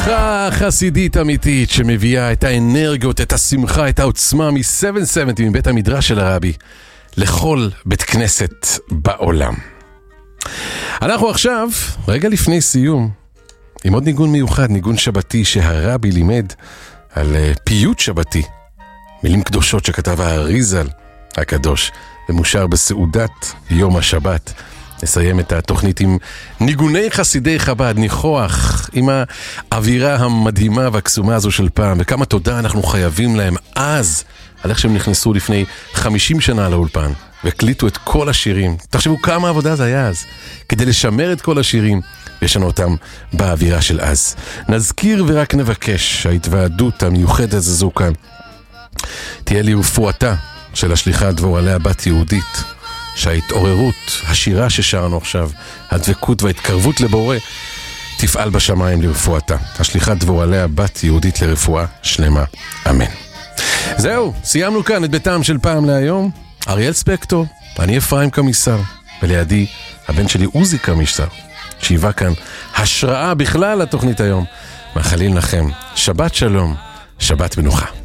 שיחה חסידית אמיתית שמביאה את האנרגיות, את השמחה, את העוצמה מ-770 מבית המדרש של הרבי לכל בית כנסת בעולם. אנחנו עכשיו, רגע לפני סיום, עם עוד ניגון מיוחד, ניגון שבתי שהרבי לימד על פיוט שבתי, מילים קדושות שכתב האריזל הקדוש ומושר בסעודת יום השבת. נסיים את התוכנית עם ניגוני חסידי חב"ד, ניחוח עם האווירה המדהימה והקסומה הזו של פעם, וכמה תודה אנחנו חייבים להם אז על איך שהם נכנסו לפני 50 שנה לאולפן והקליטו את כל השירים. תחשבו כמה עבודה זה היה אז כדי לשמר את כל השירים וישנו אותם באווירה של אז. נזכיר ורק נבקש שההתוועדות המיוחדת הזו כאן תהיה לרפואתה של השליחה דבור עליה בת יהודית, שההתעוררות, השירה ששרנו עכשיו, הדבקות וההתקרבות לבורא, תפעל בשמיים לרפואתה. השליחה דבור עליה בת יהודית לרפואה שלמה. אמן. זהו, סיימנו כאן את ביתם של פעם להיום. אריאל ספקטור, אני אפרים קמיסר, ולידי הבן שלי עוזי קמיסר, שהיווה כאן השראה בכלל לתוכנית היום. מאחלים לכם שבת שלום, שבת מנוחה.